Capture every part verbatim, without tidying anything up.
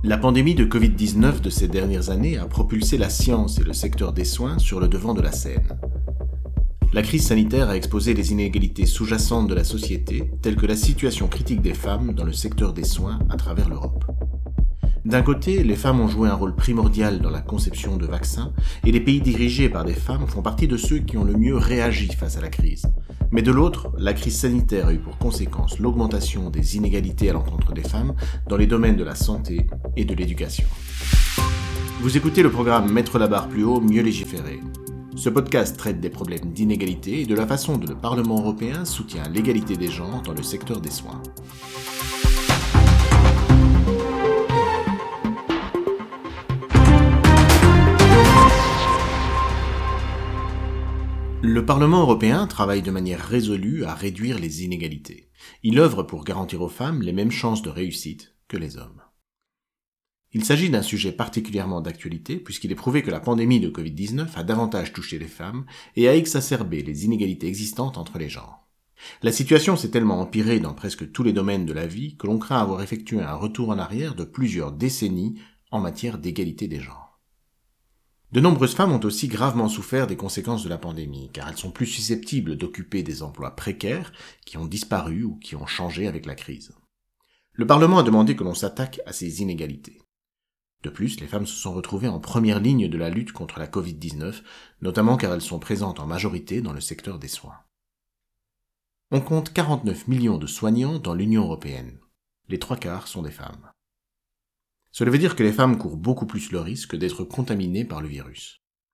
La pandémie de covid dix-neuf de ces dernières années a propulsé la science et le secteur des soins sur le devant de la scène. La crise sanitaire a exposé les inégalités sous-jacentes de la société, telles que la situation critique des femmes dans le secteur des soins à travers l'Europe. D'un côté, les femmes ont joué un rôle primordial dans la conception de vaccins, et les pays dirigés par des femmes font partie de ceux qui ont le mieux réagi face à la crise. Mais de l'autre, la crise sanitaire a eu pour conséquence l'augmentation des inégalités à l'encontre des femmes dans les domaines de la santé et de l'éducation. Vous écoutez le programme Mettre la barre plus haut, mieux légiférer. Ce podcast traite des problèmes d'inégalité et de la façon dont le Parlement européen soutient l'égalité des genres dans le secteur des soins. Le Parlement européen travaille de manière résolue à réduire les inégalités. Il œuvre pour garantir aux femmes les mêmes chances de réussite que les hommes. Il s'agit d'un sujet particulièrement d'actualité puisqu'il est prouvé que la pandémie de covid dix-neuf a davantage touché les femmes et a exacerbé les inégalités existantes entre les genres. La situation s'est tellement empirée dans presque tous les domaines de la vie que l'on craint avoir effectué un retour en arrière de plusieurs décennies en matière d'égalité des genres. De nombreuses femmes ont aussi gravement souffert des conséquences de la pandémie, car elles sont plus susceptibles d'occuper des emplois précaires qui ont disparu ou qui ont changé avec la crise. Le Parlement a demandé que l'on s'attaque à ces inégalités. De plus, les femmes se sont retrouvées en première ligne de la lutte contre la covid dix-neuf, notamment car elles sont présentes en majorité dans le secteur des soins. On compte quarante-neuf millions de soignants dans l'Union européenne. Les trois quarts sont des femmes. Cela veut dire que les femmes courent beaucoup plus le risque d'être contaminées par le virus.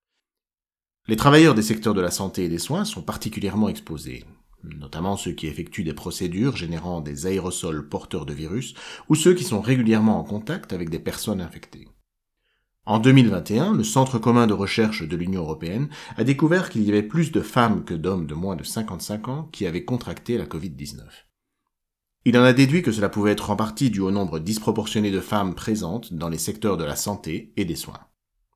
Les travailleurs des secteurs de la santé et des soins sont particulièrement exposés, notamment ceux qui effectuent des procédures générant des aérosols porteurs de virus ou ceux qui sont régulièrement en contact avec des personnes infectées. En deux mille vingt et un, le Centre commun de recherche de l'Union européenne a découvert qu'il y avait plus de femmes que d'hommes de moins de cinquante-cinq ans qui avaient contracté la covid dix-neuf. Il en a déduit que cela pouvait être en partie dû au nombre disproportionné de femmes présentes dans les secteurs de la santé et des soins.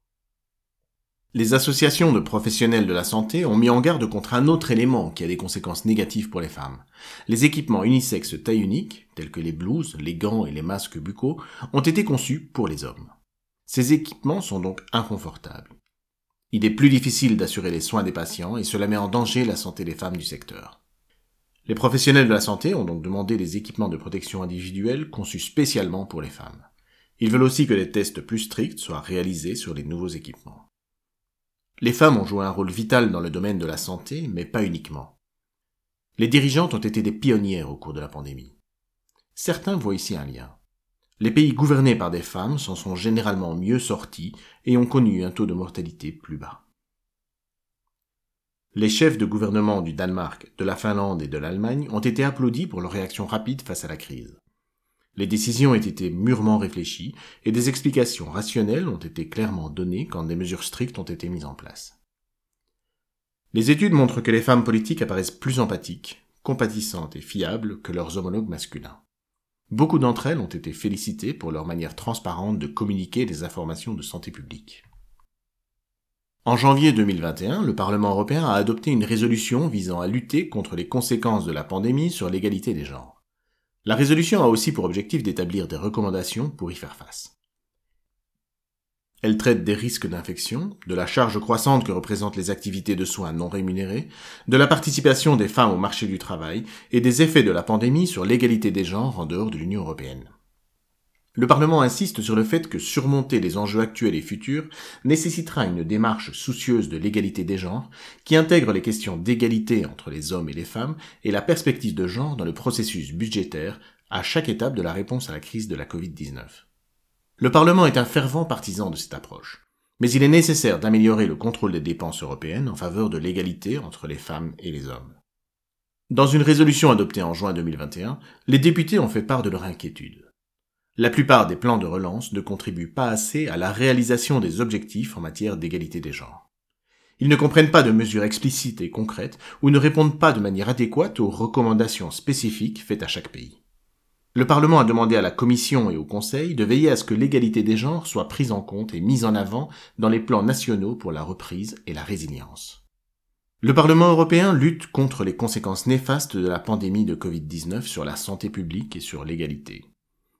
Les associations de professionnels de la santé ont mis en garde contre un autre élément qui a des conséquences négatives pour les femmes. Les équipements unisexes taille unique, tels que les blouses, les gants et les masques buccaux, ont été conçus pour les hommes. Ces équipements sont donc inconfortables. Il est plus difficile d'assurer les soins des patients et cela met en danger la santé des femmes du secteur. Les professionnels de la santé ont donc demandé des équipements de protection individuelle conçus spécialement pour les femmes. Ils veulent aussi que des tests plus stricts soient réalisés sur les nouveaux équipements. Les femmes ont joué un rôle vital dans le domaine de la santé, mais pas uniquement. Les dirigeantes ont été des pionnières au cours de la pandémie. Certains voient ici un lien. Les pays gouvernés par des femmes s'en sont généralement mieux sortis et ont connu un taux de mortalité plus bas. Les chefs de gouvernement du Danemark, de la Finlande et de l'Allemagne ont été applaudis pour leur réaction rapide face à la crise. Les décisions ont été mûrement réfléchies et des explications rationnelles ont été clairement données quand des mesures strictes ont été mises en place. Les études montrent que les femmes politiques apparaissent plus empathiques, compatissantes et fiables que leurs homologues masculins. Beaucoup d'entre elles ont été félicitées pour leur manière transparente de communiquer des informations de santé publique. En janvier deux mille vingt et un, le Parlement européen a adopté une résolution visant à lutter contre les conséquences de la pandémie sur l'égalité des genres. La résolution a aussi pour objectif d'établir des recommandations pour y faire face. Elle traite des risques d'infection, de la charge croissante que représentent les activités de soins non rémunérées, de la participation des femmes au marché du travail et des effets de la pandémie sur l'égalité des genres en dehors de l'Union européenne. Le Parlement insiste sur le fait que surmonter les enjeux actuels et futurs nécessitera une démarche soucieuse de l'égalité des genres qui intègre les questions d'égalité entre les hommes et les femmes et la perspective de genre dans le processus budgétaire à chaque étape de la réponse à la crise de la covid dix-neuf. Le Parlement est un fervent partisan de cette approche, mais il est nécessaire d'améliorer le contrôle des dépenses européennes en faveur de l'égalité entre les femmes et les hommes. Dans une résolution adoptée en juin deux mille vingt et un, les députés ont fait part de leur inquiétude. La plupart des plans de relance ne contribuent pas assez à la réalisation des objectifs en matière d'égalité des genres. Ils ne comprennent pas de mesures explicites et concrètes ou ne répondent pas de manière adéquate aux recommandations spécifiques faites à chaque pays. Le Parlement a demandé à la Commission et au Conseil de veiller à ce que l'égalité des genres soit prise en compte et mise en avant dans les plans nationaux pour la reprise et la résilience. Le Parlement européen lutte contre les conséquences néfastes de la pandémie de covid dix-neuf sur la santé publique et sur l'égalité.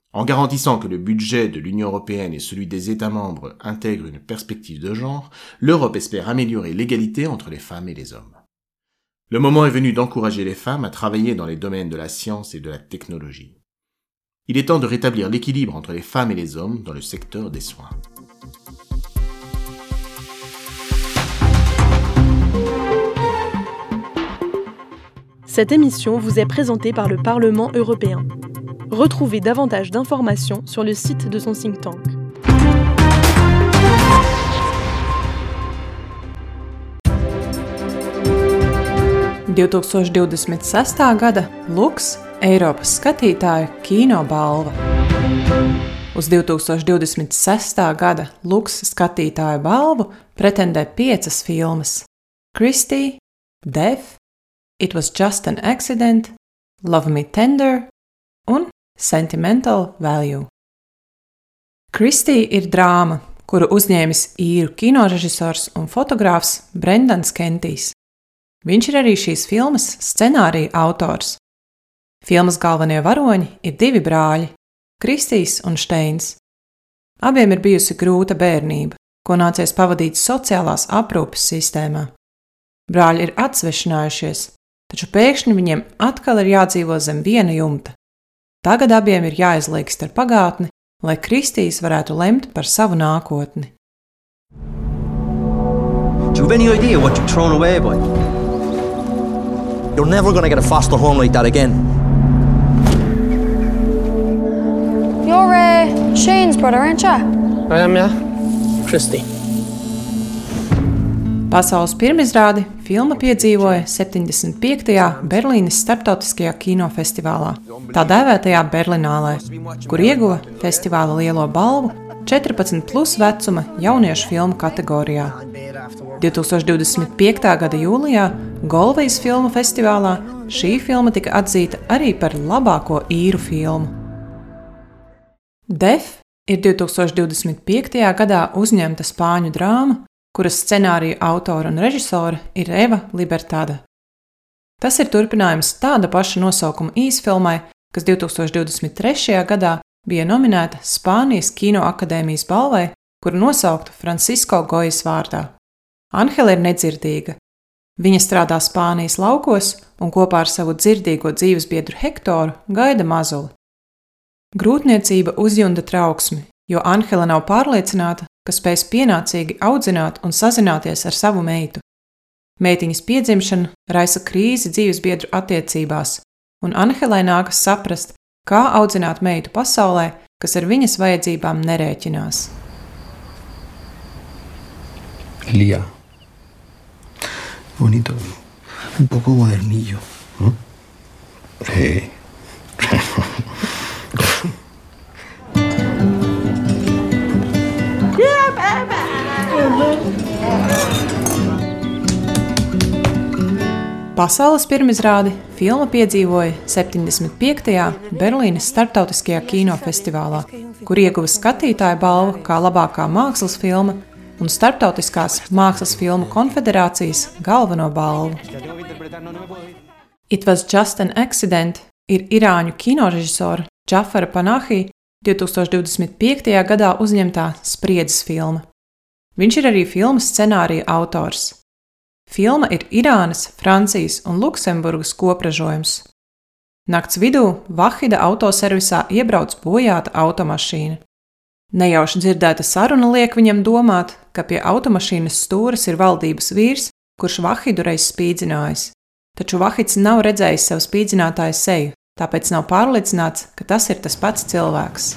En garantissant que le budget de l'Union européenne et celui des États membres intègrent une perspective de genre, l'Europe espère améliorer l'égalité entre les femmes et les hommes. Le moment est venu d'encourager les femmes à travailler dans les domaines de la science et de la technologie. Il est temps de rétablir l'équilibre entre les femmes et les hommes dans le secteur des soins. Cette émission vous est présentée par le Parlement européen. Retrouvez davantage d'informations sur le site de son think tank. divtūkstoš divdesmit sestā gada Lux Eiropas skatītāju kino balva. Uz divtūkstoš divdesmit sestā gada Lux skatītāju balvu pretendē piecas filmas: Christie, Death, It Was Just an Accident, Love Me Tender un Sentimental Value. Christie ir drāma, kuru uzņēmis īru kinorežisors un fotogrāfs Brendans Kentijs. Viņš ir arī šīs filmas scenārija autors. Filmas galvenie varoņi ir divi brāļi, Kristijs un Šteins. Abiem ir bijusi grūta bērnība, ko nācies pavadīt sociālās aprūpes sistēmā. Brāļi ir atsvešinājušies, taču pēkšņi viņiem atkal ir jādzīvo zem viena jumta. Tagad abiem ir jāizliekst ar pagātni, lai Kristijs varētu lemt par savu nākotni. Do you have any idea what you've thrown away, boy? You're never going to get a foster home like that again. You're uh, Shane's brother, aren't you? I am, yeah. Christie. Pasaules pirmizrādi filma piedzīvoja septiņdesmit piektajā Berlīnes starptautiskajā kinofestivālā, tā dēvētajā Berlinālē, kur ieguva festivāla lielo balvu četrpadsmit plus vecuma jauniešu filmu kategorijā. divtūkstoš divdesmit piektā gada jūlijā Golvijas filmu festivālā šī filma tika atzīta arī par labāko īru filmu. Death ir divtūkstoš divdesmit piektajā gadā uzņemta spāņu drāma, kuras scenārija autora un režisora ir Eva Libertāda. Tas ir turpinājums tāda paša nosaukuma īsfilmai, kas divtūkstoš divdesmit trešajā gadā bija nominēta Spānijas Kino akadēmijas balvai, kuru nosauktu Francisco Gojas vārdā. Anhela ir nedzirdīga. Viņa strādā Spānijas laukos un kopā ar savu dzirdīgo dzīvesbiedru Hektoru gaida mazuli. Grūtniecība uzjunda trauksmi, jo Anhela nav pārliecināta, ka spēs pienācīgi audzināt un sazināties ar savu meitu. Meitiņas piedzimšana raisa krīzi dzīvesbiedru attiecībās, un Anhelai nākas saprast, kā audzināt meitu pasaulē, kas ar viņas vajadzībām nerēķinās. Lía. Bonito. Un poco modernillo. ¿Mm? Sí. Pasaules pirmizrādi filma piedzīvoja septiņdesmit piektajā Berlīnes starptautiskajā kinofestivālā, kur ieguva skatītāju balvu kā labākā mākslas filma un Starptautiskās mākslas filmu konfederācijas galveno balvu. It Was Just an Accident ir irāņu kinorežisora Džafara Panahi divtūkstoš divdesmit piektajā gadā uzņemtā spriedzes filma. Viņš ir arī filmas scenārija autors. Filma ir Irānas, Francijas un Luksemburgas kopražojums. Nakts vidū Vahida autoservisā iebrauc bojāta automašīna. Nejauši dzirdēta saruna liek viņam domāt, ka pie automašīnas stūres ir valdības vīrs, kurš Vahidu reiz spīdzinājis. Taču Vahids nav redzējis savu spīdzinātāju seju, tāpēc nav pārliecināts, ka tas ir tas pats cilvēks.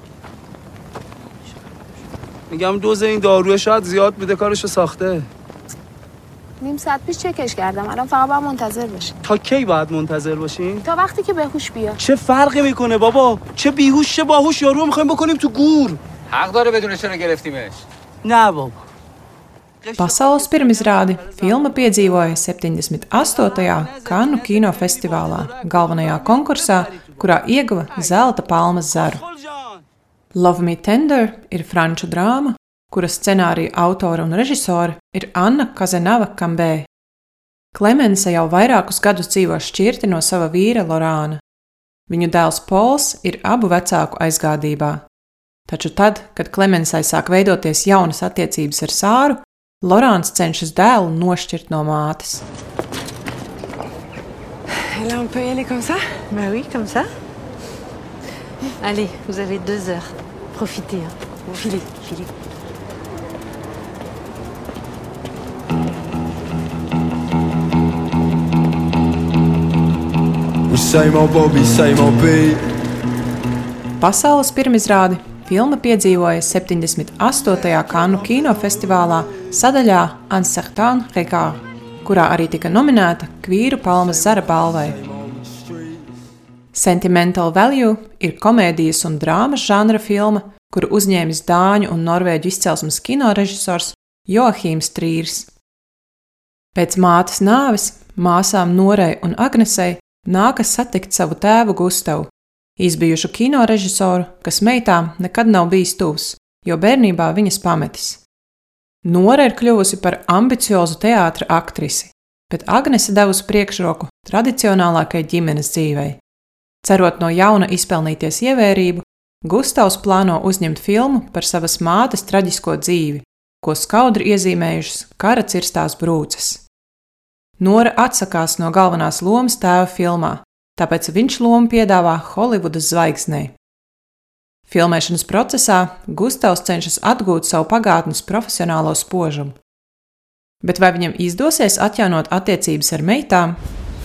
میگم دوز این داروی شاید زیاد بوده کارشو ساخته. نیم ساعت پیش چکش کردم. الان فقط باید منتظر باشیم. تا کی باید منتظر باشیم؟ تا وقتی که بهوش بیاد. چه فرقی میکنه بابا؟ چه بیهوش چه باهوش یارو میخوایم بکنیم تو گور. حق داره بدون چرا گرفتیمش. نه بابا. Pasaules pirmizrādi filma piedzīvoja septiņdesmit astotajā Kannu kinofestivālā, galvenajā konkursā, kurā ieguva zelta palmas zaru. Love Me Tender ir franču drāma, kuras scenārija autora un režisore ir Anna Kazenava Kambē. Klemense jau vairākus gadus dzīvo šķirti no sava vīra Lorāna. Viņu dēls Pols ir abu vecāku aizgādībā. Taču tad, kad Klemensai sāk veidoties jaunas attiecības ar Sāru, Lorāns cenšas dēlu nošķirt no mātes. Là, on peut y aller comme ça? Bah oui, comme ça. Allez, vous avez deux heures. Profitez, hein. Filez, filez. Pasaules pirmizrādi filma piedzīvoja septiņdesmit astotajā Kannu kinofestivālā sadaļā Un certain regard, kurā arī tika nominēta Kvīru palmas zara balvai. Sentimental Value ir komēdijas un drāmas žanra filma, kuru uzņēmis dāņu un norvēģu izcelsmes kinorežisors Joachims Trīrs. Pēc mātes nāves māsām Norei un Agnesei nākas satikt savu tēvu Gustavu, izbijušu kinorežisoru, kas meitām nekad nav bijis tuvs, jo bērnībā viņas pametis. Nora ir kļuvusi par ambiciozu teātra aktrisi, bet Agnese devusi priekšroku tradicionālākai ģimenes dzīvei. Cerot no jauna izpelnīties ievērību, Gustavs plāno uzņemt filmu par savas mātes traģisko dzīvi, ko skaudri iezīmējušas kara cirstās brūces. Nora atsakās no galvenās lomas tēva filmā, tāpēc viņš lomu piedāvā Holivudas zvaigznei. Filmēšanas procesā Gustavs cenšas atgūt savu pagātnes profesionālo spožumu. Bet vai viņam izdosies atjaunot attiecības ar meitām?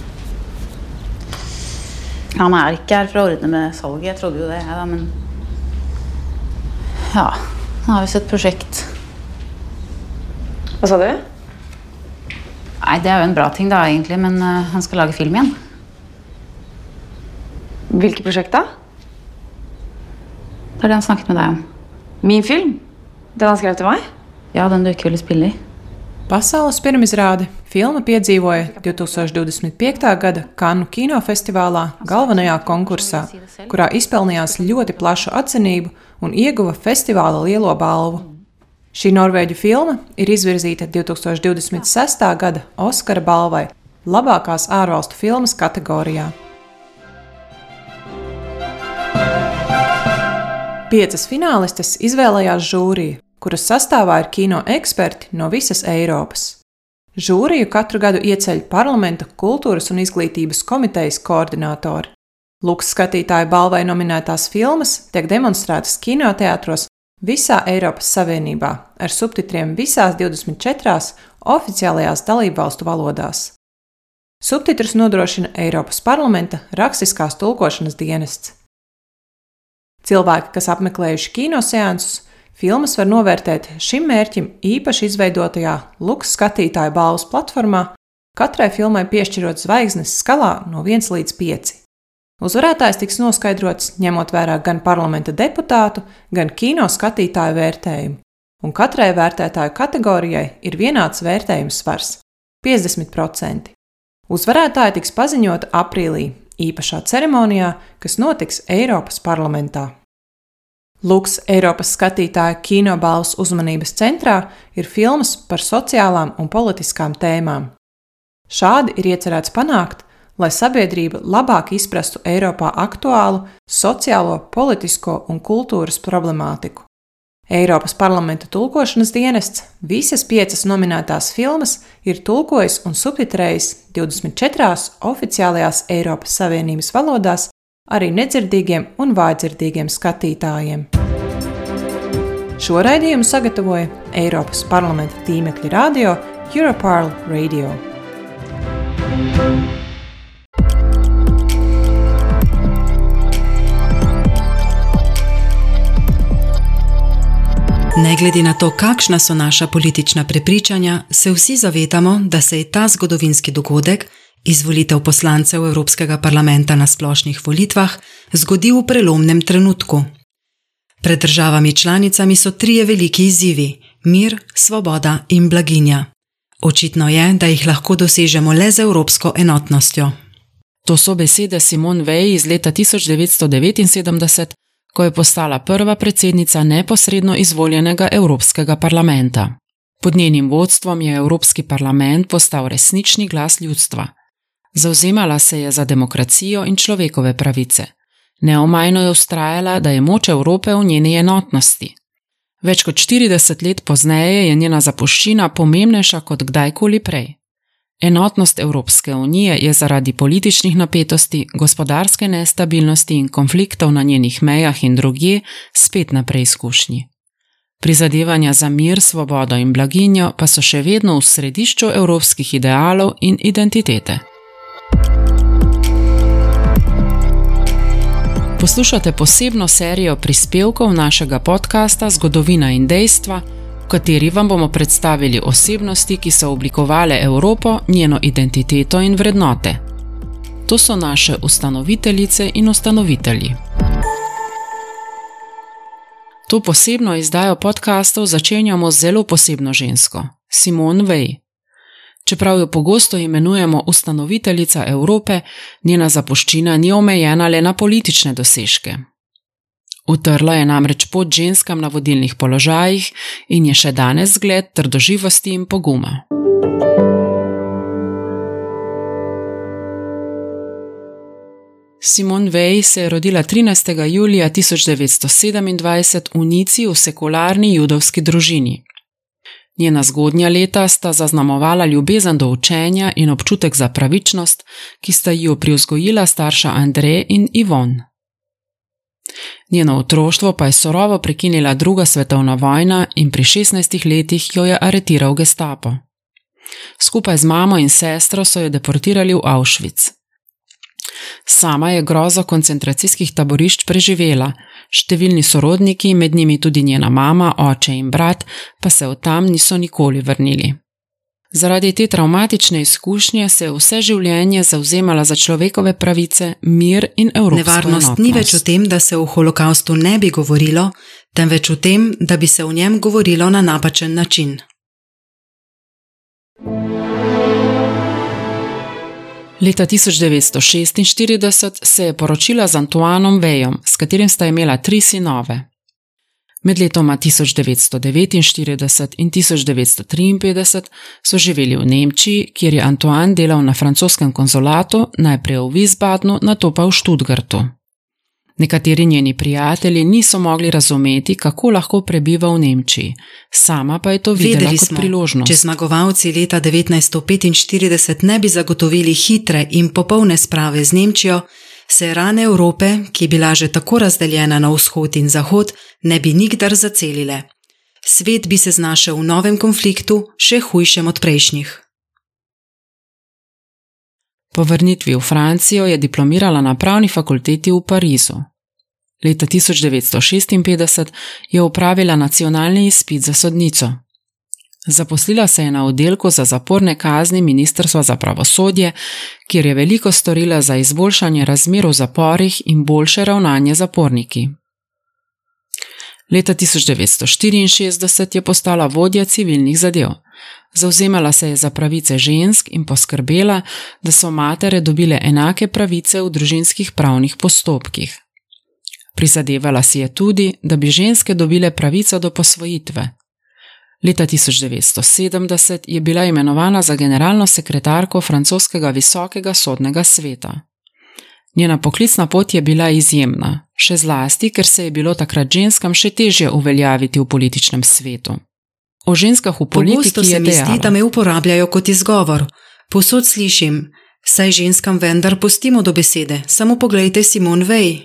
Han er ikke her for å ordne med salget, jeg trodde jo det, ja, men ja, han har visst et prosjekt. Hva sa du? Nei, det er jo en bra ting da, egentlig, men uh, han skal lage film igjen. Hvilket prosjekt da? Det er det han snakket med deg om. Min film? Den han skrev til meg? Ja, den du ikke ville spille i. Pasaules pirmizrāde filma piedzīvoja divtūkstoš divdesmit piektajā gada Kannu kinofestivālā galvenajā konkursā, kurā izpelnījās ļoti plašu atzinību un ieguva festivāla lielo balvu. Šī norvēģu filma ir izvirzīta divtūkstoš divdesmit sestā gada Oskara balvai labākās ārvalstu filmas kategorijā. Piecas finālistes izvēlējās žūriju, kuras sastāvā ir kino eksperti no visas Eiropas. Žūriju katru gadu ieceļ Parlamenta kultūras un izglītības komitejas koordinātori. Luks skatītāju balvai nominētās filmas tiek demonstrētas kinoteātros visā Eiropas Savienībā ar subtitriem visās divdesmit četrās oficiālajās dalībvalstu valodās. Subtitrus nodrošina Eiropas Parlamenta rakstiskās tulkošanas dienests. Cilvēki, kas apmeklējuši kinoseansus, filmas var novērtēt šim mērķim īpaši izveidotajā Luks skatītāju balvas platformā, katrai filmai piešķirot zvaigznes skalā no viens līdz pieci. Uzvarētājs tiks noskaidrots ņemot vērā gan parlamenta deputātu, gan kino skatītāju vērtējumu, un katrai vērtētāju kategorijai ir vienāds vērtējums svars – piecdesmit procenti. Uzvarētāji tiks paziņota aprīlī, īpašā ceremonijā, kas notiks Eiropas parlamentā. Luks Eiropas skatītāju kinobalvas uzmanības centrā ir filmas par sociālām un politiskām tēmām. Šādi ir iecerēts panākt, lai sabiedrība labāk izprastu Eiropā aktuālu sociālo, politisko un kultūras problemātiku. Eiropas parlamenta tulkošanas dienests visas piecas nominētās filmas ir tulkojis un subtitrējis divdesmit četrās oficiālajās Eiropas Savienības valodās arī nedzirdīgiem un vājdzirdīgiem skatītājiem. Šo raidījumu sagatavoja Eiropas parlamenta tīmekļa radio Europarl Radio. Ne glede na to, kakšna so naša politična prepričanja, se vsi zavedamo, da se je ta zgodovinski dogodek, izvolitev poslancev Evropskega parlamenta na splošnih volitvah, zgodil v prelomnem trenutku. Pred državami članicami so trije veliki izzivi: mir, svoboda in blaginja. Očitno je, da jih lahko dosežemo le z evropsko enotnostjo. To so besede Simone Veil iz leta tisoč devetsto devetinsedemdeset, ko je postala prva predsednica neposredno izvoljenega Evropskega parlamenta. Pod njenim vodstvom je Evropski parlament postal resnični glas ljudstva. Zavzemala se je za demokracijo in človekove pravice. Neomajno je vztrajala, da je moč Evrope v njeni enotnosti. Več kot štirideset let pozneje je njena zapuščina pomembnejša kot kdajkoli prej. Enotnost Evropske unije je zaradi političnih napetosti, gospodarske nestabilnosti in konfliktov na njenih mejah in drugje spet na preizkušnji. Prizadevanja za mir, svobodo in blaginjo pa so še vedno v središču evropskih idealov in identitete. Poslušate posebno serijo prispevkov našega podcasta Zgodovina in dejstva, v kateri vam bomo predstavili osebnosti, ki so oblikovale Evropo, njeno identiteto in vrednote. To so naše ustanoviteljice in ustanovitelji. To posebno izdajo podcastov začenjamo z zelo posebno žensko, Simone Weil. Čeprav jo pogosto imenujemo ustanoviteljica Evrope, njena zapuščina ni omejena le na politične dosežke. Utrla je namreč pot ženskam na vodilnih položajih in je še danes zgled trdoživosti in poguma. Simone Weil se je rodila trinajstega julija tisoč devetsto sedemindvajset v Nici v sekularni judovski družini. Njena zgodnja leta sta zaznamovala ljubezen do učenja in občutek za pravičnost, ki sta jo privzgojila starša André in Yvonne. Njeno otroštvo pa je surovo prekinila druga svetovna vojna in pri šestnajstih letih jo je aretiral Gestapo. Skupaj z mamo in sestro so jo deportirali v Auschwitz. Sama je grozo koncentracijskih taborišč preživela, številni sorodniki, med njimi tudi njena mama, oče in brat, pa se od tam niso nikoli vrnili. Zaradi te travmatične izkušnje se je vse življenje zavzemala za človekove pravice, mir in evropsko Nevarnost enotnost. ni več v tem, da se o holokaustu ne bi govorilo, temveč v tem, da bi se o njem govorilo na napačen način. Leta tisoč devetsto šestinštirideset se je poročila z Antoinom Weilom, s katerim sta imela tri sinove. Med letoma tisoč devetsto devetinštirideset in tisoč devetsto triinpetdeset so živeli v Nemčiji, kjer je Antoine delal na francoskem konzulatu, najprej v Wiesbadenu, nato pa v Stuttgartu. Nekateri njeni prijatelji niso mogli razumeti, kako lahko prebiva v Nemčiji, sama pa je to videla Vedeli kot smo, priložnost. če zmagovalci leta devetnajststo petinštirideset ne bi zagotovili hitre in popolne sprave z Nemčijo, se rane Evrope, ki je bila že tako razdeljena na vzhod in zahod, ne bi nikdar zacelile. Svet bi se znašel v novem konfliktu, še hujšem od prejšnjih. Po vrnitvi v Francijo je diplomirala na pravni fakulteti v Parizu. Leta tisoč devetsto šestinpetdeset je opravila nacionalni izpit za sodnico. Zaposlila se je na oddelku za zaporne kazni Ministrstva za pravosodje, kjer je veliko storila za izboljšanje razmer v zaporih in boljše ravnanje z zaporniki. Leta tisoč devetsto štiriinšestdeset je postala vodja civilnih zadev. Zavzemala se je za pravice žensk in poskrbela, da so matere dobile enake pravice v družinskih pravnih postopkih. Prizadevala si je tudi, da bi ženske dobile pravico do posvojitve. Leta tisoč devetsto sedemdeset je bila imenovana za generalno sekretarko francoskega visokega sodnega sveta. Njena poklicna pot je bila izjemna, še zlasti, ker se je bilo takrat ženskam še težje uveljaviti v političnem svetu. O ženskah v politiki Pogosto se je mi zdi, dejala: da me uporabljajo kot izgovor. Povsod slišim, saj ženskam vendar pustimo do besede, samo poglejte Simone Weil.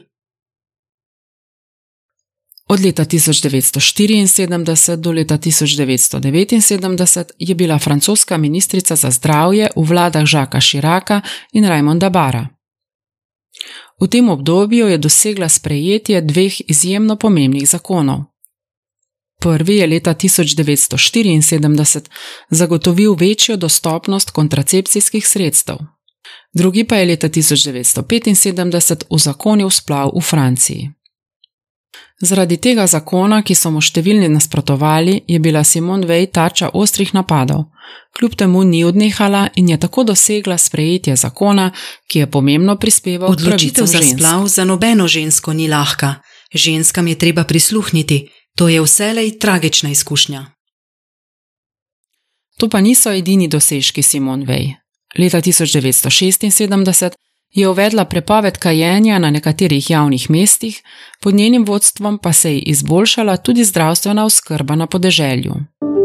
Od leta tisoč devetsto štiriinsedemdeset do leta tisoč devetsto devetinsedemdeset je bila francoska ministrica za zdravje v vladah Jacquesa Chiraca in Raymonda Barra. V tem obdobju je dosegla sprejetje dveh izjemno pomembnih zakonov. Prvi je leta tisoč devetsto štiriinsedemdeset zagotovil večjo dostopnost kontracepcijskih sredstev. Drugi pa je leta tisoč devetsto petinsedemdeset uzakonil splav v Franciji. Zaradi tega zakona, ki so mu številni nasprotovali, je bila Simone Weil tarča ostrih napadov. Kljub temu ni odnehala in je tako dosegla sprejetje zakona, ki je pomembno prispeval k pravicam žensk. Odločitev za splav za nobeno žensko ni lahka. Ženskam je treba prisluhniti. To je vselej tragična izkušnja. To pa niso edini dosežki Simone Weil. Leta tisoč devetsto šestinsedemdeset je uvedla prepoved kajenja na nekaterih javnih mestih, pod njenim vodstvom pa se je izboljšala tudi zdravstvena oskrba na podeželju.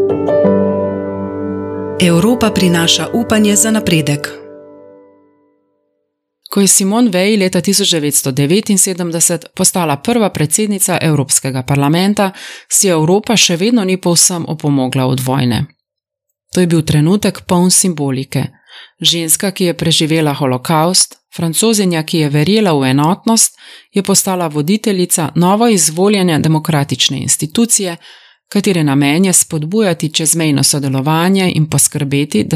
Evropa prinaša upanje za napredek. Ko je Simone Veil leta tisoč devetsto devetinsedemdeset postala prva predsednica Evropskega parlamenta, si Evropa še vedno ni povsem opomogla od vojne. To je bil trenutek poln simbolike. Ženska, ki je preživela holokaust, Francozinja, ki je verjela v enotnost, je postala voditeljica novo izvoljene demokratične institucije, katere namen je spodbujati čezmejno sodelovanje in poskrbeti, da